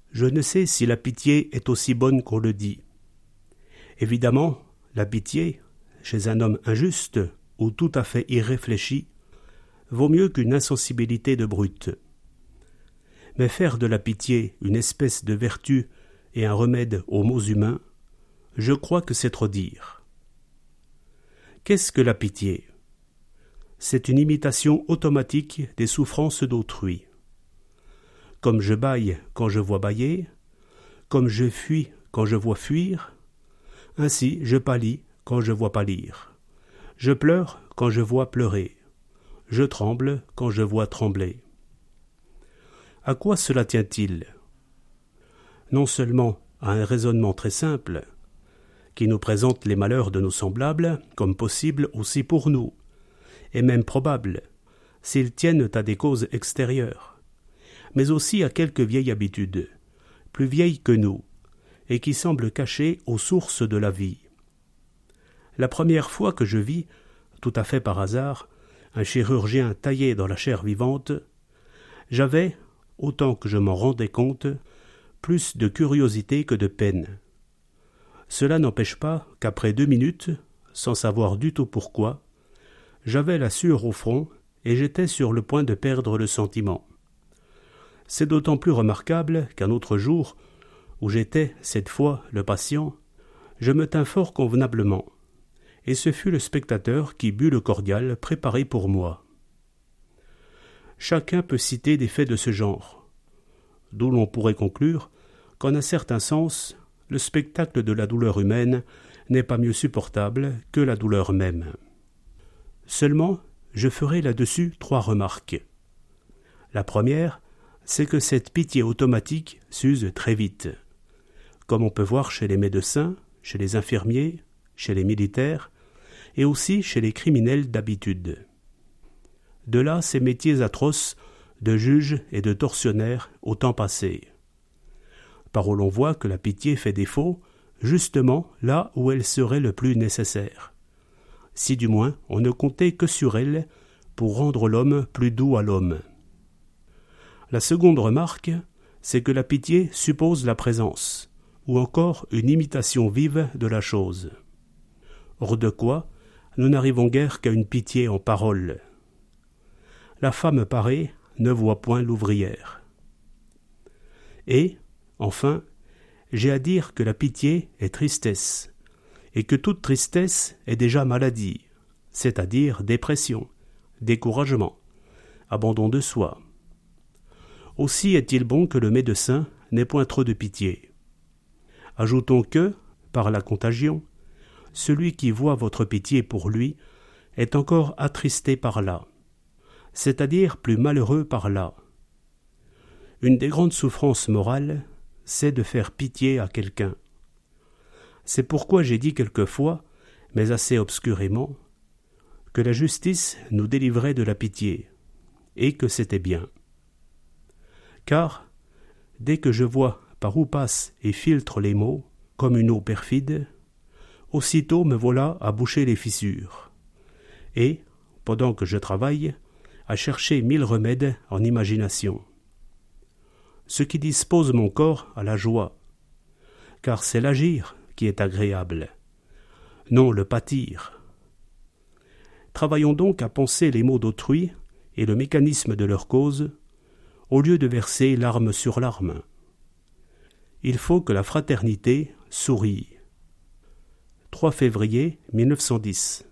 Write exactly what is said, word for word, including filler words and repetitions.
Je ne sais si la pitié est aussi bonne qu'on le dit. Évidemment, la pitié, chez un homme injuste ou tout à fait irréfléchi, vaut mieux qu'une insensibilité de brute. Mais faire de la pitié une espèce de vertu et un remède aux maux humains, je crois que c'est trop dire. Qu'est-ce que la pitié ? C'est une imitation automatique des souffrances d'autrui. Comme je bâille quand je vois bâiller, comme je fuis quand je vois fuir, ainsi je pâlis quand je vois pâlir. Je pleure quand je vois pleurer. Je tremble quand je vois trembler. À quoi cela tient-il ? Non seulement à un raisonnement très simple, qui nous présente les malheurs de nos semblables comme possibles aussi pour nous, et même probables, s'ils tiennent à des causes extérieures, mais aussi à quelques vieilles habitudes, plus vieilles que nous, et qui semblent cachées aux sources de la vie. La première fois que je vis, tout à fait par hasard, un chirurgien taillé dans la chair vivante, j'avais, autant que je m'en rendais compte, plus de curiosité que de peine. Cela n'empêche pas qu'après deux minutes, sans savoir du tout pourquoi, j'avais la sueur au front et j'étais sur le point de perdre le sentiment. C'est d'autant plus remarquable qu'un autre jour, où j'étais, cette fois, le patient, je me tins fort convenablement, et ce fut le spectateur qui but le cordial préparé pour moi. Chacun peut citer des faits de ce genre, d'où l'on pourrait conclure qu'en un certain sens, le spectacle de la douleur humaine n'est pas mieux supportable que la douleur même. Seulement, je ferai là-dessus trois remarques. La première, c'est que cette pitié automatique s'use très vite, comme on peut voir chez les médecins, chez les infirmiers, chez les militaires, et aussi chez les criminels d'habitude. De là ces métiers atroces de juges et de tortionnaires au temps passé, par où l'on voit que la pitié fait défaut, justement là où elle serait le plus nécessaire, si du moins on ne comptait que sur elle pour rendre l'homme plus doux à l'homme. La seconde remarque, c'est que la pitié suppose la présence, ou encore une imitation vive de la chose. Hors de quoi, nous n'arrivons guère qu'à une pitié en parole. La femme parée ne voit point l'ouvrière. Et, enfin, j'ai à dire que la pitié est tristesse, et que toute tristesse est déjà maladie, c'est-à-dire dépression, découragement, abandon de soi. Aussi est-il bon que le médecin n'ait point trop de pitié. Ajoutons que, par la contagion, celui qui voit votre pitié pour lui est encore attristé par là, c'est-à-dire plus malheureux par là. Une des grandes souffrances morales, c'est de faire pitié à quelqu'un. C'est pourquoi j'ai dit quelquefois, mais assez obscurément, que la justice nous délivrait de la pitié, et que c'était bien. Car, dès que je vois par où passent et filtrent les mots, comme une eau perfide, aussitôt me voilà à boucher les fissures, et, pendant que je travaille, à chercher mille remèdes en imagination. Ce qui dispose mon corps à la joie, car c'est l'agir qui est agréable, non le pâtir. Travaillons donc à penser les maux d'autrui et le mécanisme de leur cause, au lieu de verser larme sur larme. Il faut que la fraternité sourie. trois février mille neuf cent dix.